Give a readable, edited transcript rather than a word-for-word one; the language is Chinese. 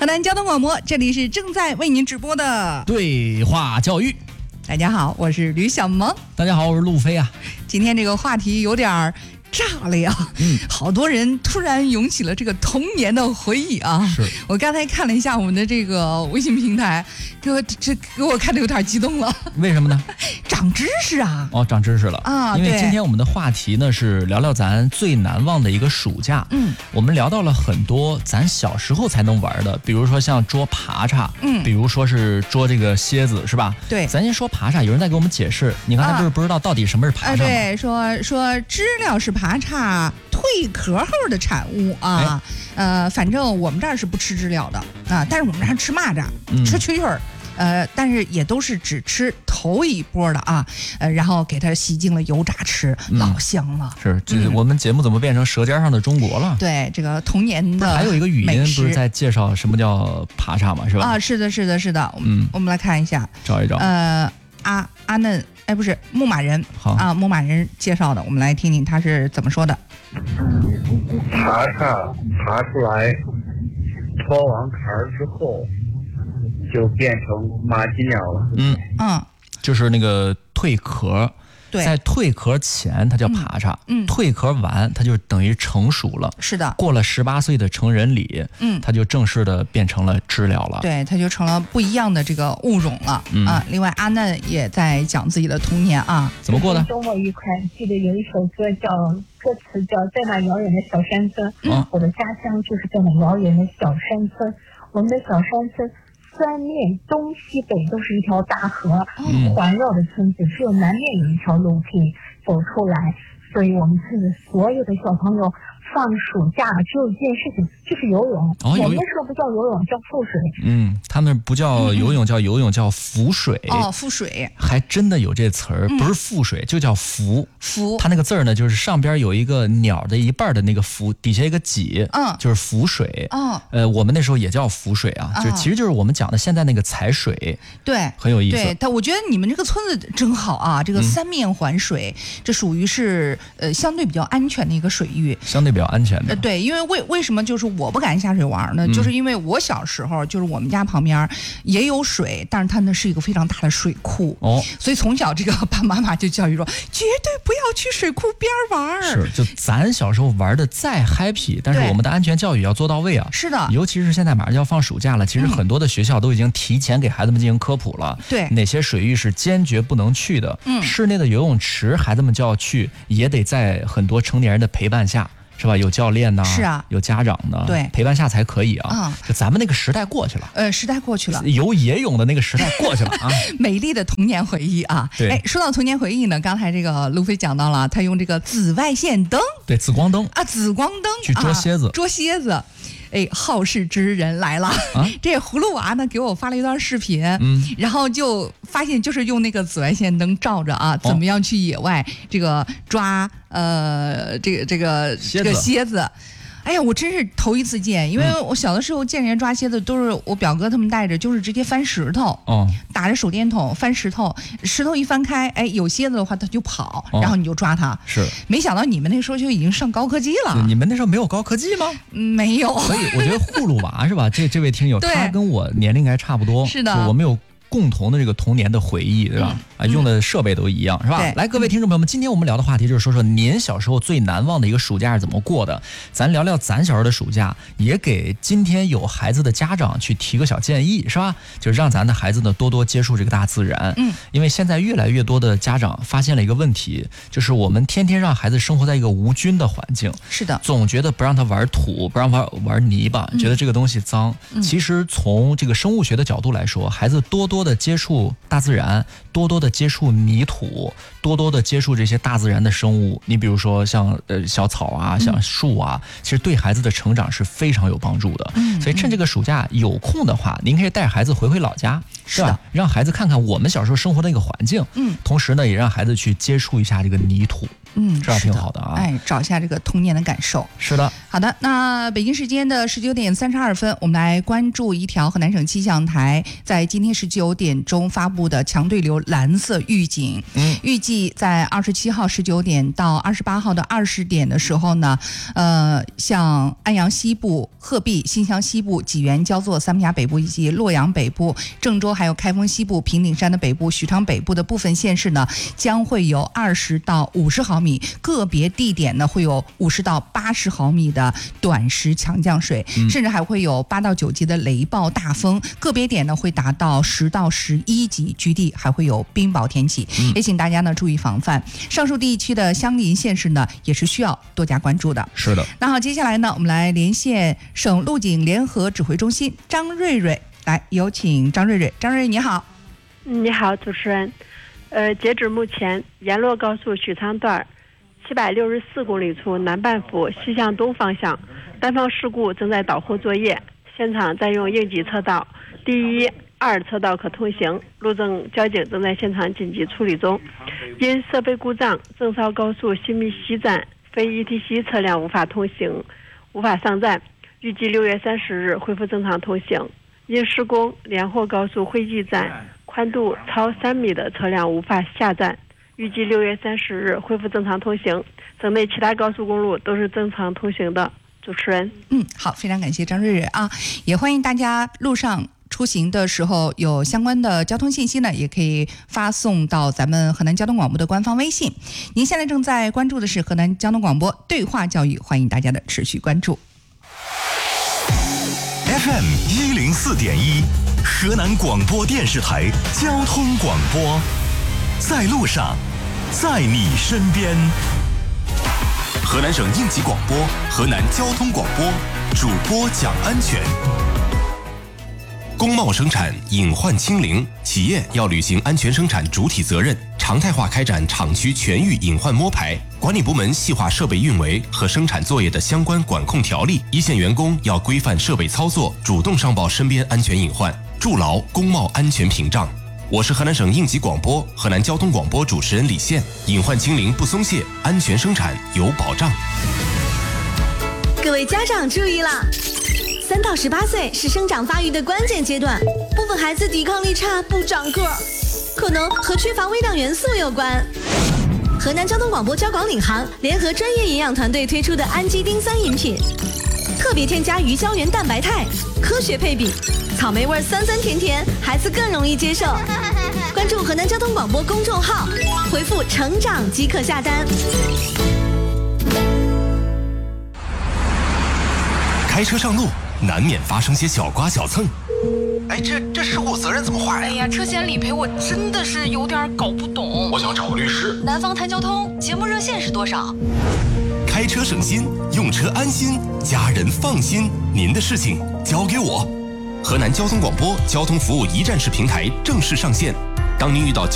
河南交通广播，这里是正在为您直播的对话教育。 大家好，我是吕小萌。 大家好，我是路飞啊。 今天这个话题有点炸了呀，好多人突然涌起了这个童年的回忆啊。 是我刚才看了一下我们的这个微信平台，给我看的有点激动了。 为什么呢？ 长知识啊！ 哦，长知识了啊！ 因为今天我们的话题呢是聊聊咱最难忘的一个暑假。我们聊到了很多咱小时候才能玩的，比如说像捉爬叉，比如说是捉这个蝎子，是吧？ 对， 咱先说爬叉，有人在给我们解释，你刚才不知道到底什么是爬叉吗？ 对，说知了是爬叉蜕壳后的产物啊。反正我们这儿是不吃知了的啊，但是我们这儿吃蚂蚱，吃蛐蛐儿。但是也都是只吃头一波的啊，然后给它洗净了油炸吃，老香了。 是，我们节目怎么变成《舌尖上的中国》了？对， 这个童年的还有一个语音不是在介绍什么叫爬叉吗？是吧？ 啊，是的。我们来看一下， 找一找。 阿嫩，不是牧马人，好啊，牧马人介绍的，我们来听听他是怎么说的。 爬叉爬出来，脱完壳之后。就变成马吉鸟了。 就是那个蜕壳。 对， 在蜕壳前它叫爬叉，蜕壳完它就等于成熟了。 是的， 过了18岁的成人礼，它就正式的变成了知了了。 对，它就成了不一样的这个物种了。另外阿嫩也在讲自己的童年啊， 怎么过的？ 周末愉快。记得有一首歌歌词叫在那遥远的小山村。我的家乡就是在那遥远的小山村。我们的小山村三面东西北都是一条大河，环绕的村子，只有南面有一条路可以走出来，所以我们村子所有的小朋友放暑假只有一件事情，就是游泳。我们那时候不叫游泳，叫浮水。 他们不叫游泳，叫游泳，叫浮水。 浮水还真的有这词儿，不是浮水，就叫浮。它那个字儿呢，就是上边有一个鸟的一半的那个浮，底下一个己，就是浮水。我们那时候也叫浮水啊，其实就是我们讲的现在那个踩水。 对， 很有意思。 对，我觉得你们这个村子真好啊，这个三面环水，这属于是相对比较安全的一个水域。 相对比较安全的。 对，因为为什么就是我不敢下水玩呢？就是因为我小时候就是我们家旁边也有水，但是它那是一个非常大的水库。所以从小这个爸爸妈妈就教育说，绝对不要去水库边玩。 是，就咱小时候玩的再 happy， 但是我们的安全教育要做到位啊。 是的， 尤其是现在马上要放暑假了，其实很多的学校都已经提前给孩子们进行科普了。 对， 哪些水域是坚决不能去的？室内的游泳池孩子们就要去，也得在很多成年人的陪伴下。是吧？有教练呢， 是啊， 有家长呢， 对， 陪伴下才可以啊。就咱们那个时代过去了， 时代过去了， 游野泳的那个时代过去了啊。 美丽的童年回忆啊。 对， 说到童年回忆呢，刚才这个路飞讲到了，他用这个紫外线灯， 对，紫光灯啊，紫光灯去捉蝎子， 捉蝎子。好事之人来了！这葫芦娃呢给我发了一段视频，然后就发现就是用那个紫外线灯照着啊，怎么样去野外这个抓这个蝎子。哎呀，我真是头一次见，因为我小的时候见人家抓蝎子都是我表哥他们带着，就是直接翻石头，打着手电筒翻石头，石头一翻开，有蝎子的话它就跑，然后你就抓它。 是， 没想到你们那时候就已经上高科技了。 你们那时候没有高科技吗？ 没有。 所以我觉得葫芦娃是吧？这位听友他跟我年龄还差不多， 是的， 我们有共同的这个童年的回忆，对吧？用的设备都一样，是吧？来，各位听众朋友们，今天我们聊的话题就是说您小时候最难忘的一个暑假是怎么过的。咱聊聊咱小时候的暑假，也给今天有孩子的家长去提个小建议，是吧？就是让咱的孩子呢多多接触这个大自然。因为现在越来越多的家长发现了一个问题，就是我们天天让孩子生活在一个无菌的环境。 是的， 总觉得不让他玩土，不让玩泥巴，觉得这个东西脏。其实从这个生物学的角度来说，孩子多多的接触大自然，多多的接触泥土，多多的接触这些大自然的生物。你比如说像小草啊，像树啊，其实对孩子的成长是非常有帮助的。所以趁这个暑假有空的话，您可以带孩子回老家，是吧？让孩子看看我们小时候生活的那个环境。同时呢，也让孩子去接触一下这个泥土。这样挺好的啊。 找一下这个童年的感受。 是的。 好。 好的，那北京时间的19点32分，我们来关注一条河南省气象台在今天19点钟发布的强对流蓝色预警。预计在27号19点到28号的20点的时候呢，像安阳西部、鹤壁、新乡西部、济源、焦作、三峡北部以及洛阳北部、郑州还有开封西部、平顶山的北部、许昌北部的部分县市呢，将会有20到50毫米，个别地点呢会有50到80毫米的短时强降水，甚至还会有8到9级的雷暴大风，个别点呢会达到10到11级，局地还会有冰雹天气，也请大家呢注意防范。上述地区的相邻县市呢也是需要多加关注的。 是的。 那好，接下来呢我们来连线省路警联合指挥中心张瑞瑞，来有请张瑞瑞。张瑞瑞你好。 你好，主持人。截止目前，沿洛高速许昌段764公里处南半幅西向东方向，单方事故正在导护作业，现场占用应急车道，第1、2车道可通行，路政交警正在现场紧急处理中。因设备故障，郑绍高速新密西站非 ETC 车辆无法通行，无法上站，预计6月30日恢复正常通行。因施工，连霍高速会稽站宽度超3米的车辆无法下站，预计6月30日恢复正常通行。省内其他高速公路都是正常通行的。主持人， 好，非常感谢张瑞瑞啊，也欢迎大家路上出行的时候有相关的交通信息呢，也可以发送到咱们河南交通广播的官方微信。您现在正在关注的是河南交通广播对话教育，欢迎大家的持续关注。 FM 104.1，河南广播电视台交通广播，在路上，在你身边。河南省应急广播，河南交通广播，主播讲安全。工贸生产隐患清零，企业要履行安全生产主体责任，常态化开展厂区全域隐患摸排，管理部门细化设备运维和生产作业的相关管控条例，一线员工要规范设备操作，主动上报身边安全隐患，筑牢工贸安全屏障。我是河南省应急广播、河南交通广播主持人李现。隐患清零不松懈，安全生产有保障。 各位家长注意啦！3到18岁是生长发育的关键阶段，部分孩子抵抗力差，不长个儿，可能和缺乏微量元素有关。河南交通广播交广领航联合专业营养团队推出的氨基丁3饮品，特别添加鱼胶原蛋白肽，科学配比，草莓味酸酸甜甜，孩子更容易接受。关注河南交通广播公众号，回复成长即可下单。 开车上路难免发生些小刮小蹭， 这事故责任怎么划呀？ 哎呀，车险理赔我真的是有点搞不懂。 我想找个律师。 南方谈交通节目热线是多少？ 开车省心，用车安心，家人放心，您的事情交给我。河南交通广播交通服务一站式平台正式上线，当您遇到